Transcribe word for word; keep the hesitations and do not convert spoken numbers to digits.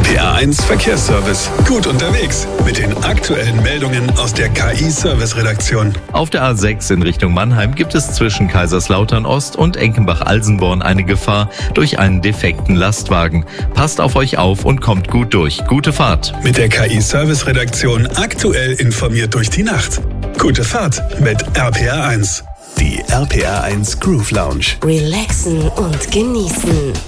P R eins Verkehrsservice. Gut unterwegs mit den aktuellen Meldungen aus der K I-Service-Redaktion. Auf der A sechs in Richtung Mannheim gibt es zwischen Kaiserslautern Ost und Enkenbach-Alsenborn eine Gefahr durch einen defekten Lastwagen. Passt auf euch auf und kommt gut durch. Gute Fahrt. Mit der K I-Service-Redaktion aktuell informiert durch die Nacht. Gute Fahrt mit R P R eins. Die R P R eins Groove Lounge. Relaxen und genießen.